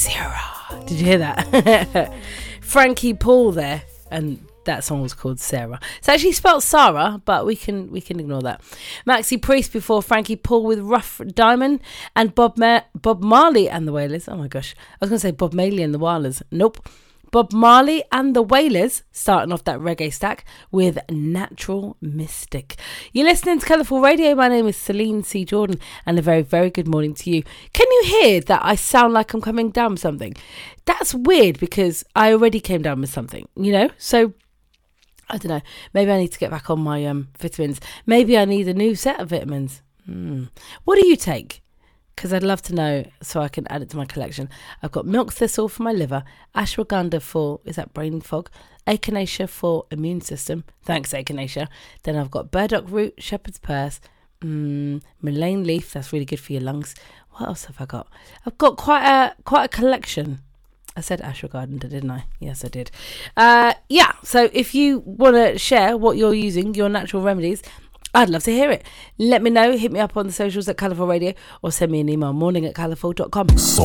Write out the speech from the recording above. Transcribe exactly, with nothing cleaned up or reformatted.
Sarah. Did you hear that? Frankie Paul there, and that song was called Sarah. It's actually spelled Sarah, but we can we can ignore that. Maxi Priest before Frankie Paul with Rough Diamond, and Bob Ma- Bob Marley and the Wailers. Oh my gosh, I was going to say Bob Marley and the Wailers. Nope. Bob Marley and the Wailers starting off that reggae stack with Natural Mystic. You're listening to Colourful Radio. My name is Celine C. Jordan, and a very, very good morning to you. Can you hear that I sound like I'm coming down with something? That's weird because I already came down with something, you know? So, I don't know. Maybe I need to get back on my um, vitamins. Maybe I need a new set of vitamins. Hmm. What do you take? Because I'd love to know so I can add it to my collection. I've got milk thistle for my liver, ashwagandha for, is that brain fog? Echinacea for immune system. Thanks, Echinacea. Then I've got burdock root, shepherd's purse, mm, mullein leaf. That's really good for your lungs. What else have I got? I've got quite a quite a collection. I said ashwagandha, didn't I? Yes, I did. Uh, yeah, so if you want to share what you're using, your natural remedies, I'd love to hear it. Let me know. Hit me up on the socials at Colourful Radio, or send me an email, morning at colourful dot com. Soul